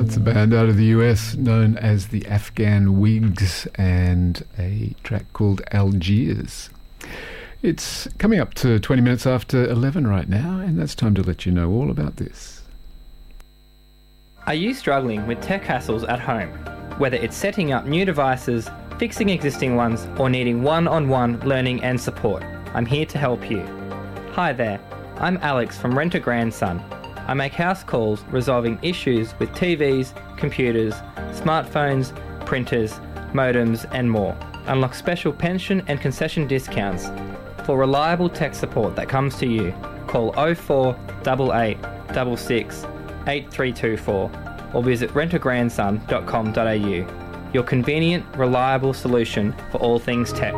That's a band out of the US known as the Afghan Whigs and a track called Algiers. It's coming up to 20 minutes after 11 right now, and that's time to let you know all about this. Are you struggling with tech hassles at home? Whether it's setting up new devices, fixing existing ones, or needing one-on-one learning and support, I'm here to help you. Hi there, I'm Alex from Rent a Grandson. I make house calls resolving issues with TVs, computers, smartphones, printers, modems and more. Unlock special pension and concession discounts. For reliable tech support that comes to you, call 0488 66 8324 or visit rentagrandson.com.au. Your convenient, reliable solution for all things tech.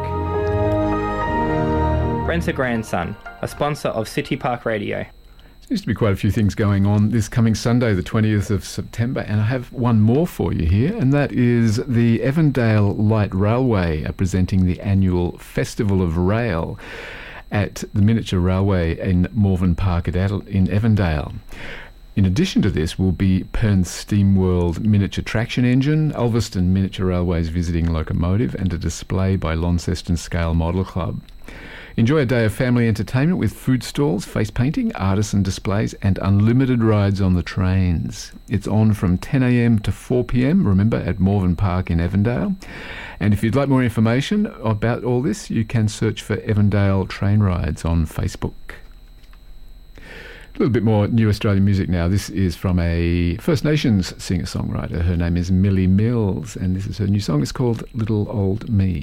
Rent a Grandson, a sponsor of City Park Radio. Seems to be quite a few things going on this coming Sunday, the 20th of September, and I have one more for you here, and that is the Evandale Light Railway presenting the annual Festival of Rail at the Miniature Railway in Morven Park in Evandale. In addition to this will be Perth Steam World Miniature Traction Engine, Ulverston Miniature Railways Visiting Locomotive, and a display by Launceston Scale Model Club. Enjoy a day of family entertainment with food stalls, face painting, artisan displays and unlimited rides on the trains. It's on from 10 a.m. to 4 p.m, remember, at Morven Park in Evandale. And if you'd like more information about all this, you can search for Evandale Train Rides on Facebook. A little bit more new Australian music now. This is from a First Nations singer-songwriter. Her name is Millie Mills, and this is her new song. It's called Little Old Me.